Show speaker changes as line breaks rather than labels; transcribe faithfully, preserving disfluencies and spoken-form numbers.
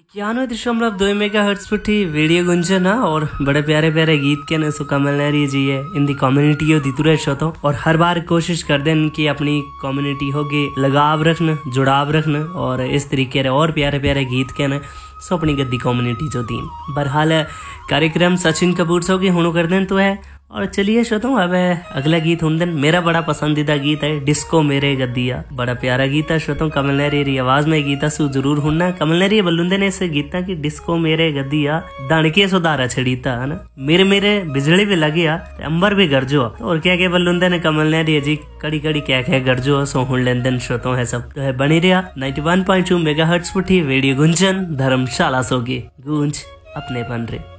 इक्यानवे दशमलव दो मेगा हर्ट्ज पर थी वीडियो गुंजन और बड़े प्यारे प्यारे गीत के न सो कमल नहरी जी है इन दी कम्युनिटी हो दितुरे शतो और हर बार कोशिश कर देन कि अपनी कम्युनिटी होगी लगाव रखन जुड़ाव रखन और इस तरीके रे और प्यारे प्यारे गीत के न सो अपनी गद्दी कम्युनिटी जो दीन बहरहाल कार्यक्रम सचिन कपूर सो की हुणु कर देन तो है। और चलिए श्रोतों अब अगला गीत हुन दिन मेरा बड़ा पसंदीदा गीत है डिस्को मेरे गद्दिया। बड़ा प्यारा गीत है श्रोतों, कमल नहरी री आवाज में गीता सु जरूर हुनना। कमल नहरी बल्लुंदे ने इस गीता की डिस्को मेरे गद्दिया दानके सुधारा छड़ीता है ना, मेरे मेरे बिजली भी लगिया अंबर भी गरजो। और क्या क्या बल्लुंदे ने कमल नहरी जी कड़ी कड़ी क्या क्या गरजो सो हुन लेन दिन श्रोतों है सब तो है बनी रहा ninety one point two mega hertz पर रेडियो गुंजन धर्मशाला सोगे गूंज अपने बन रहे।